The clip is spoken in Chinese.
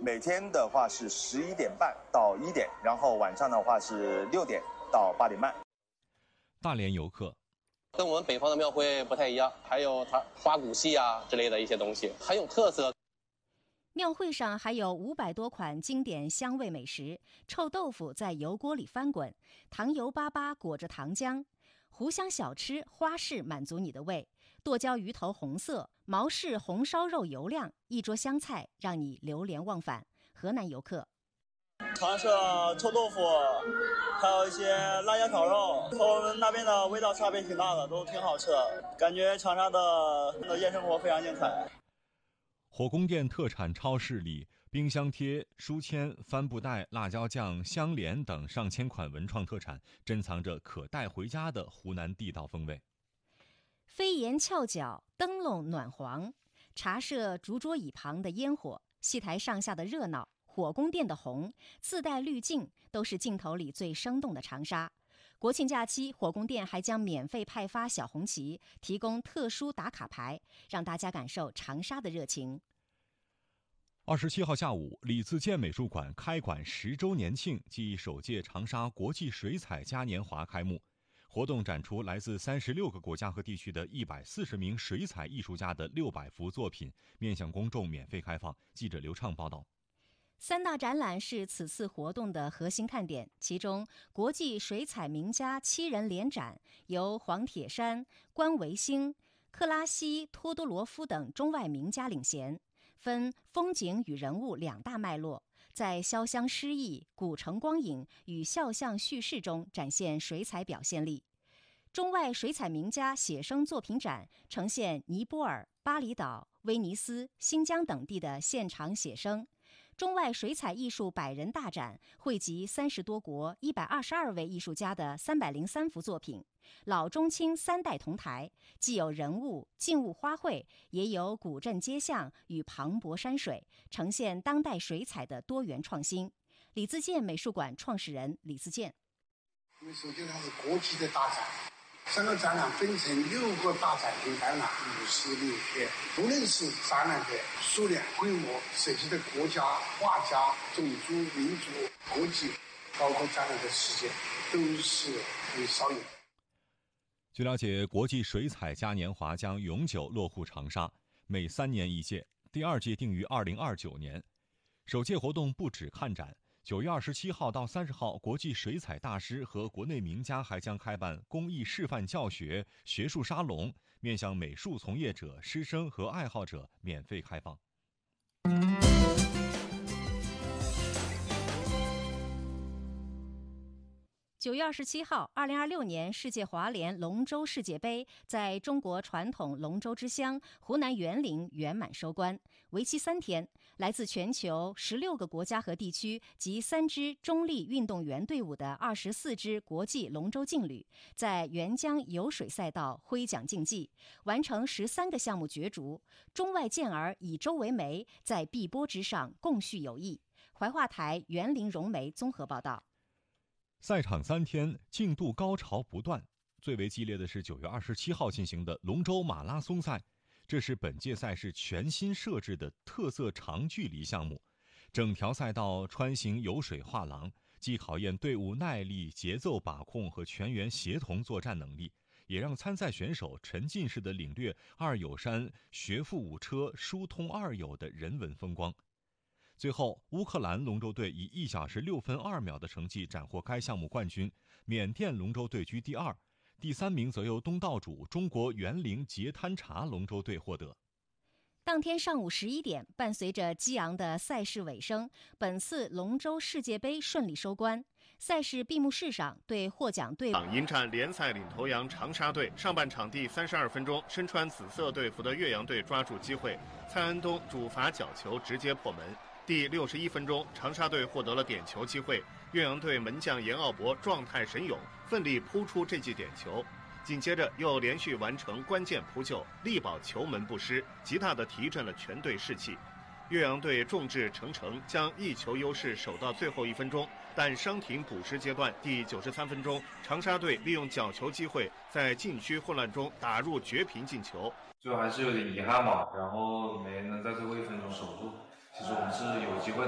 每天的话是11点半到1点，然后晚上的话是6点到8点半。 大连游客跟我们北方的庙会不太一样，还有它花鼓戏啊之类的一些东西，很有特色。 庙会上还有500多款经典香味美食，臭豆腐在油锅里翻滚，糖油粑粑裹着糖浆，湖香小吃花式满足你的胃，剁椒鱼头红色，毛氏红烧肉油亮，一桌香菜让你流连忘返。河南游客尝试了臭豆腐，还有一些辣椒烤肉，和我们那边的味道差别挺大的，都挺好吃的。感觉长沙的夜生活非常精彩。 火宫殿特产超市里，冰箱贴、书签、帆布袋、辣椒酱、香莲等上千款文创特产，珍藏着可带回家的湖南地道风味。 飞檐翘角，灯笼暖黄，茶社竹桌椅旁的烟火，戏台上下的热闹，火宫殿的红，自带滤镜，都是镜头里最生动的长沙。国庆假期，火宫殿还将免费派发小红旗，提供特殊打卡牌，让大家感受长沙的热情。 27号下午，李自健美术馆开馆10周年庆暨首届长沙国际水彩嘉年华开幕。活动展出来自36个国家和地区的140名水彩艺术家的600幅作品，面向公众免费开放。记者刘畅报道。 3大展览是此次活动的核心看点，其中国际水彩名家7人联展，由黄铁山、关维兴、克拉西托多罗夫等中外名家领衔，分风景与人物2大脉络，在潇湘诗意、古城光影与肖像叙事中展现水彩表现力。中外水彩名家写生作品展呈现尼泊尔、巴厘岛、威尼斯、新疆等地的现场写生。中外水彩艺术100人大展汇集30多国122位艺术家的303幅作品，老中青3代同台，既有人物、静物花卉，也有古镇街巷与磅礴山水，呈现当代水彩的多元创新。李自健美术馆创始人李自健： 因为首先它是国际的大展，3个展览分成6个大展厅展览56天，无论是展览的数量、规模、涉及的国家、画家、种族、民族、国籍，包括展览的时间，都是很少有。 据了解，国际水彩嘉年华将永久落户长沙，每3年一届，第2届定于2029年。首届活动不止看展，9月27号到30号，国际水彩大师和国内名家还将开办工艺示范教学、学术沙龙，面向美术从业者、师生和爱好者免费开放。 9月27号，2026年世界滑联龙舟世界杯在中国传统龙舟之乡湖南沅陵圆满收官，为期3天。来自全球16个国家和地区及3支中立运动员队伍的24支国际龙舟劲旅，在沅江游水赛道挥桨竞技，完成13个项目角逐。中外健儿以舟为媒，在碧波之上共叙友谊。怀化台沅陵融媒综合报道。 赛场3天，竞渡高潮不断。最为激烈的是9月27号进行的龙舟马拉松赛，这是本届赛事全新设置的特色长距离项目。整条赛道穿行游水画廊，既考验队伍耐力、节奏把控和全员协同作战能力，也让参赛选手沉浸式地领略二友山学富五车疏通二友的人文风光。最后，乌克兰龙舟队以1小时6分2秒的成绩斩获该项目冠军，缅甸龙舟队居第2，第3名则由东道主中国沅陵截滩茶龙舟队获得。 当天上午11点，伴随着激昂的赛事尾声，本次龙舟世界杯顺利收官。赛事闭幕式上，对获奖队迎战联赛领头羊长沙队。上半场第32分钟，身穿紫色队服的岳阳队抓住机会，蔡安东主罚角球直接破门。第61分钟，长沙队获得了点球机会，岳阳队门将严奥博状态神勇，奋力扑出这记点球。紧接着又连续完成关键扑救，力保球门不失，极大地提振了全队士气。岳阳队众志成城，将1球优势守到最后1分钟，但伤停补时阶段第93分钟，长沙队利用角球机会，在禁区混乱中打入绝平进球。 最后还是有点遗憾吧，然后没能在最后1分钟守住。其实我们是有机会